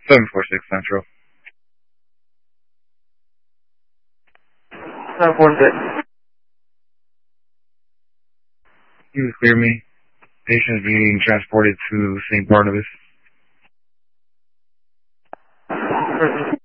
746 Central. 746. You clear me. Patient is being transported to St. Barnabas.